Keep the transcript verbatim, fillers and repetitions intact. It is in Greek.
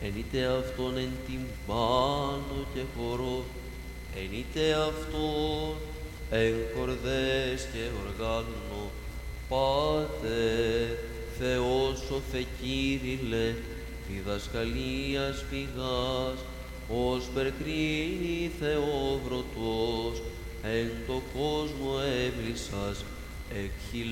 ενείτε αυτόν εν τυμπάνο και χορό, ενείτε αυτόν εν χορδές και οργάνο, Πάτερ, Θεός ο Θεκύριλε, διδασκαλίας πηγάς, ως περκρίνει Θεόβρωτος, εν το κόσμο έβλησας, εκ